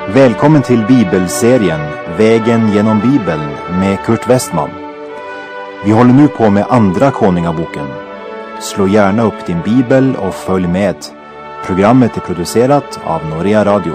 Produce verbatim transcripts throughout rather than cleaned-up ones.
Välkommen till bibelserien Vägen genom Bibeln med Kurt Westman. Vi håller nu på med andra konungaboken. Slå gärna upp din bibel och följ med. Programmet är producerat av Norea Radio.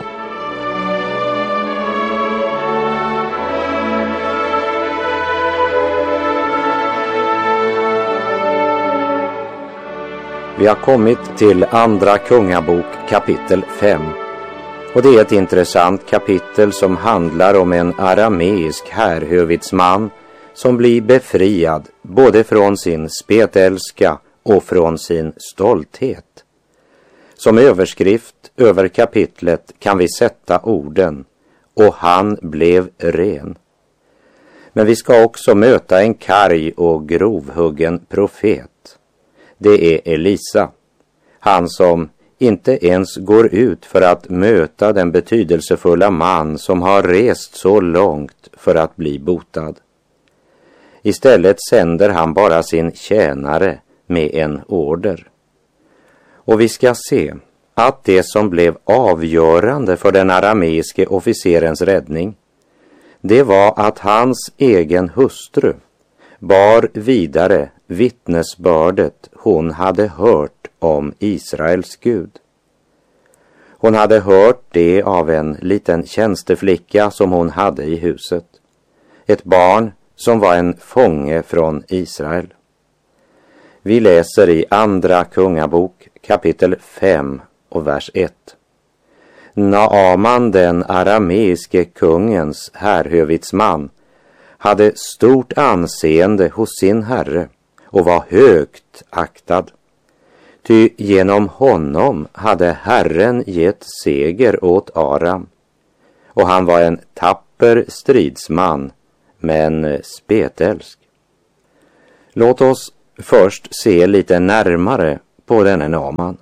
Vi har kommit till andra kungabok kapitel fem. Och det är ett intressant kapitel som handlar om en arameisk härhövitsman som blir befriad både från sin spetälska och från sin stolthet. Som överskrift över kapitlet kan vi sätta orden "och han blev ren". Men vi ska också möta en karg och grovhuggen profet. Det är Elisa, han som inte ens går ut för att möta den betydelsefulla man som har rest så långt för att bli botad. Istället sänder han bara sin tjänare med en order. Och vi ska se att det som blev avgörande för den arameiske officerens räddning, det var att hans egen hustru bar vidare vittnesbördet hon hade hört om Israels Gud. Hon hade hört det av en liten tjänsteflicka som hon hade i huset. Ett barn som var en fånge från Israel. Vi läser i andra kungabok kapitel fem och vers ett. Naaman, den arameiske kungens härhövitsman, hade stort anseende hos sin herre och var högt aktad. Ty genom honom hade Herren gett seger åt Aram, och han var en tapper stridsman, men spetälsk. Låt oss först se lite närmare på denne Naaman.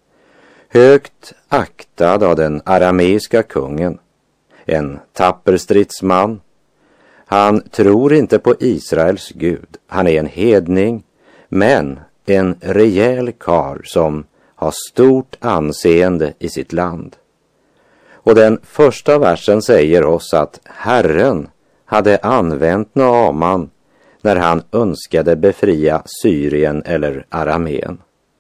Högt aktad av den arameiska kungen, en tapper stridsman. Han tror inte på Israels Gud, han är en hedning, men en rejäl karl som har stort anseende i sitt land. Och den första versen säger oss att Herren hade använt Naaman när han önskade befria Syrien eller Arameen.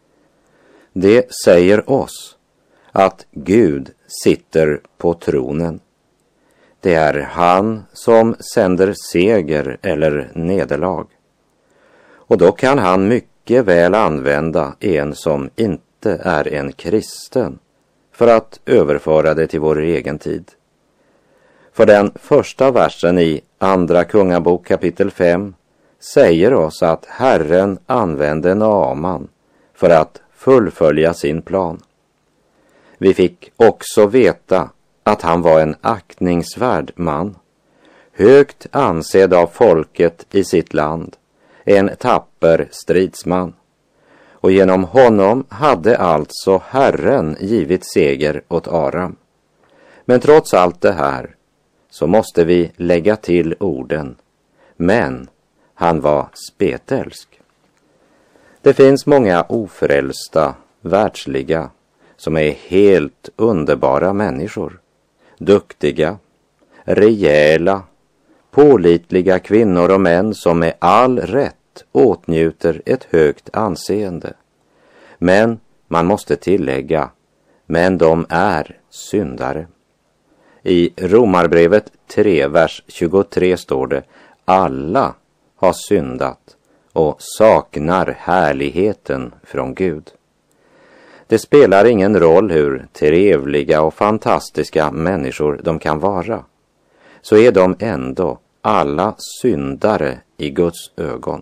Det säger oss att Gud sitter på tronen. Det är han som sänder seger eller nederlag. Och då kan han mycket väl använda en som inte är en kristen för att överföra det till vår egen tid. För den första versen i andra kungabok kapitel fem säger oss att Herren använde Naaman för att fullfölja sin plan. Vi fick också veta att han var en aktningsvärd man, högt ansedd av folket i sitt land, en tapper stridsman. Och genom honom hade alltså Herren givit seger åt Aram. Men trots allt det här så måste vi lägga till orden, men han var spetälsk. Det finns många ofrälsta, världsliga, som är helt underbara människor. Duktiga, rejäla, pålitliga kvinnor och män som med all rätt åtnjuter ett högt anseende. Men man måste tillägga, men de är syndare. I Romarbrevet tre, vers tjugotre står det, alla har syndat och saknar härligheten från Gud. Det spelar ingen roll hur trevliga och fantastiska människor de kan vara, så är de ändå alla syndare i Guds ögon.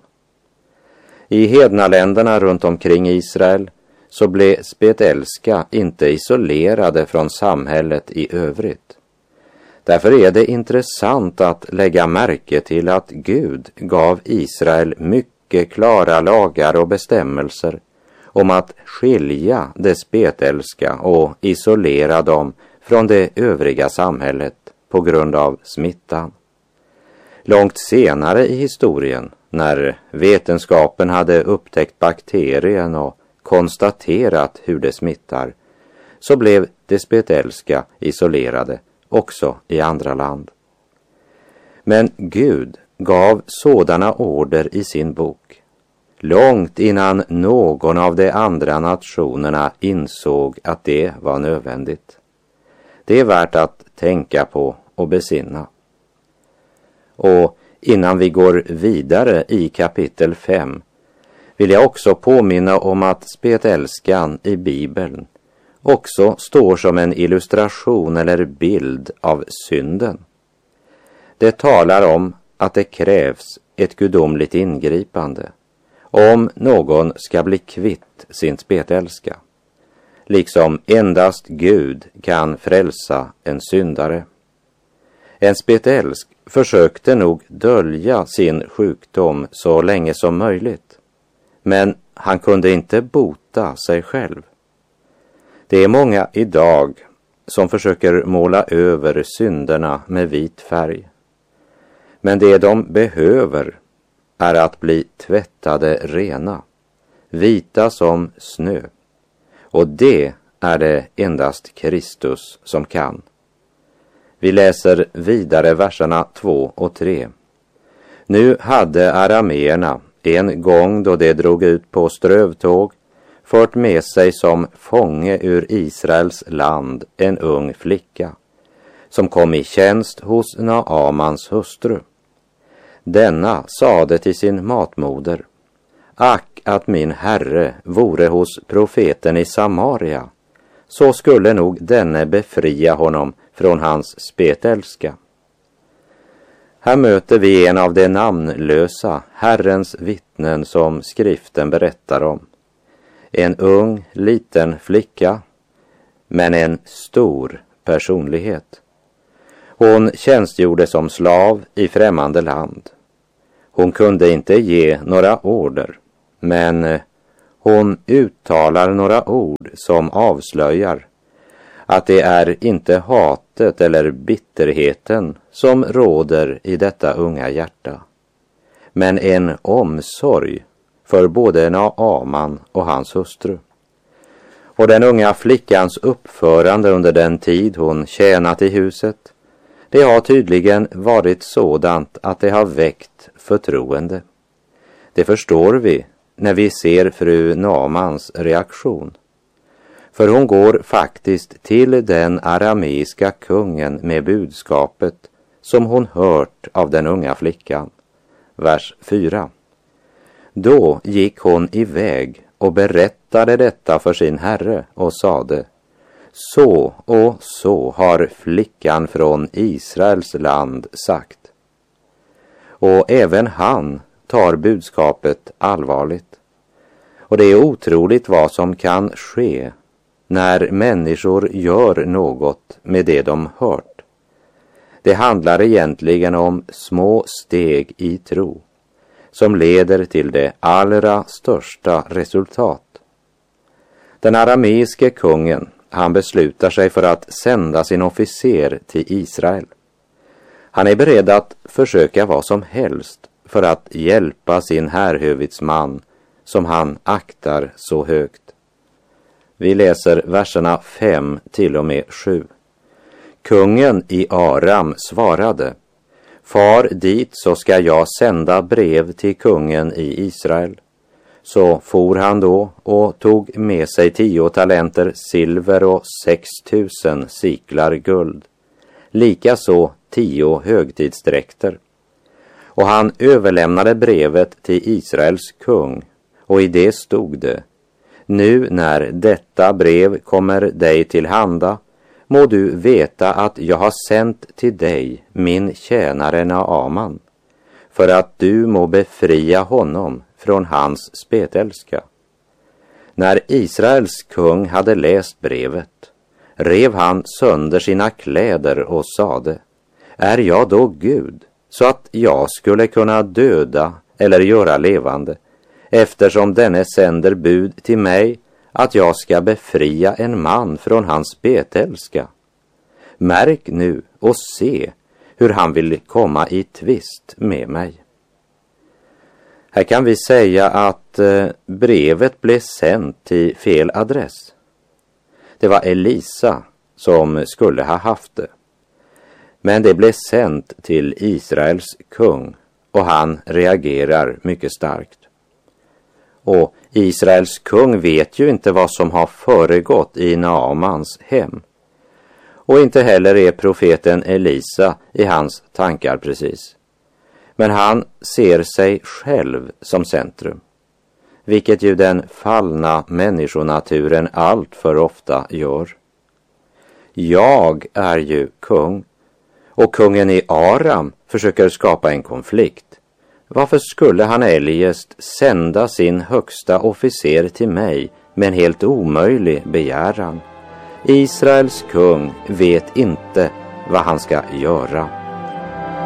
I hednaländerna runt omkring Israel så blev spetälska inte isolerade från samhället i övrigt. Därför är det intressant att lägga märke till att Gud gav Israel mycket klara lagar och bestämmelser om att skilja det spetälska och isolera dem från det övriga samhället på grund av smittan. Långt senare i historien, när vetenskapen hade upptäckt bakterien och konstaterat hur det smittar, så blev det spetälska isolerade också i andra land. Men Gud gav sådana order i sin bok långt innan någon av de andra nationerna insåg att det var nödvändigt. Det är värt att tänka på och besinna. Och innan vi går vidare i kapitel fem vill jag också påminna om att spetälskan i Bibeln också står som en illustration eller bild av synden. Det talar om att det krävs ett gudomligt ingripande om någon ska bli kvitt sin spetälska, liksom endast Gud kan frälsa en syndare. En spetälsk försökte nog dölja sin sjukdom så länge som möjligt, men han kunde inte bota sig själv. Det är många idag som försöker måla över synderna med vit färg. Men det de behöver är att bli tvättade rena, vita som snö. Och det är det endast Kristus som kan. Vi läser vidare verserna två och tre. Nu hade arameerna en gång då de drog ut på strövtåg fört med sig som fånge ur Israels land en ung flicka som kom i tjänst hos Naamans hustru. Denna sade till sin matmoder: ack att min herre vore hos profeten i Samaria, så skulle nog denne befria honom från hans spetälska. Här möter vi en av de namnlösa Herrens vittnen som skriften berättar om. En ung, liten flicka, men en stor personlighet. Hon tjänstgjorde som slav i främmande land. Hon kunde inte ge några order, men hon uttalar några ord som avslöjar att det är inte hatet eller bitterheten som råder i detta unga hjärta, men en omsorg för både Naaman och hans hustru. Och den unga flickans uppförande under den tid hon tjänat i huset, det har tydligen varit sådant att det har väckt förtroende. Det förstår vi när vi ser fru Naamans reaktion. För hon går faktiskt till den arameiska kungen med budskapet som hon hört av den unga flickan. Vers fyra. Då gick hon iväg och berättade detta för sin herre och sade: så och så har flickan från Israels land sagt. Och även han tar budskapet allvarligt. Och det är otroligt vad som kan ske när människor gör något med det de hört. Det handlar egentligen om små steg i tro som leder till det allra största resultat. Den arameiske kungen, han beslutar sig för att sända sin officer till Israel. Han är beredd att försöka vad som helst för att hjälpa sin härhövitsman som han aktar så högt. Vi läser verserna fem till och med sju. Kungen i Aram svarade: far dit så ska jag sända brev till kungen i Israel. Så for han då och tog med sig tio talenter silver och sex tusen siklar guld, likaså tio högtidsdräkter. Och han överlämnade brevet till Israels kung, och i det stod det: nu när detta brev kommer dig till handa, må du veta att jag har sänt till dig min tjänare Naaman, för att du må befria honom från hans spetälska. När Israels kung hade läst brevet, rev han sönder sina kläder och sade: är jag då Gud, så att jag skulle kunna döda eller göra levande, eftersom denne sänder bud till mig att jag ska befria en man från hans spetälska? Märk nu och se hur han vill komma i tvist med mig. Här kan vi säga att eh, brevet blev sänt till fel adress. Det var Elisa som skulle ha haft det. Men det blev sänt till Israels kung och han reagerar mycket starkt. Och Israels kung vet ju inte vad som har föregått i Naamans hem. Och inte heller är profeten Elisa i hans tankar precis. Men han ser sig själv som centrum, vilket ju den fallna människonaturen allt för ofta gör. Jag är ju kung, och kungen i Aram försöker skapa en konflikt. Varför skulle han eljest sända sin högsta officer till mig med en helt omöjlig begäran? Israels kung vet inte vad han ska göra.